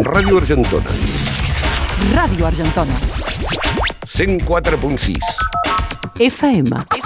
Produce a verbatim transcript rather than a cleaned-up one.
Ràdio Argentona. Ràdio Argentona. cent quatre punt sis. F M.